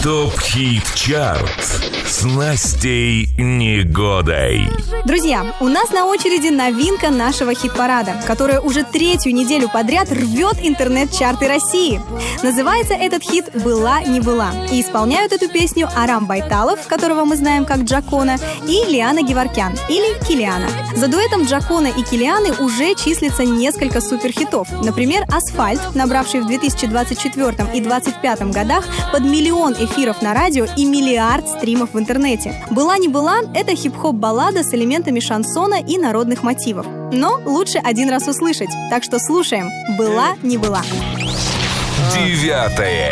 ТОП-ХИТ-ЧАРТ с Настей Негодой. Друзья, у нас на очереди новинка нашего хит-парада, которая уже 3-ю неделю подряд рвет интернет-чарты России. Называется этот хит «Была не была». И исполняют эту песню Арам Байталов, которого мы знаем как Джакона, и Лиана Геворкян, или Килиана. За дуэтом Джакона и Килианы уже числится несколько суперхитов. Например, «Асфальт», набравший в 2024 и 2025 годах под 1 миллион эфиров на радио и 1 миллиард стримов в интернете. «Была не была» — это хип-хоп-баллада с элементами шансона и народных мотивов. Но лучше один раз услышать. Так что слушаем «Была не была». 9-е